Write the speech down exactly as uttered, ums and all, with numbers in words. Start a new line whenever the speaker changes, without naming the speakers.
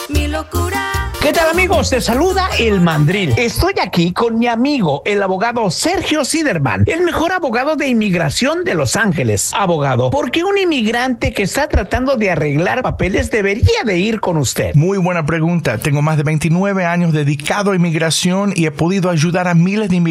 mi locura.
¿Qué tal, amigos? Te saluda el Mandril. Estoy aquí con mi amigo, el abogado Sergio Siderman, el mejor abogado de inmigración de Los Ángeles. Abogado, ¿por qué un inmigrante que está tratando de arreglar papeles debería de ir con usted?
Muy buena pregunta. Tengo más de veintinueve años dedicado a inmigración y he podido ayudar a miles de inmigrantes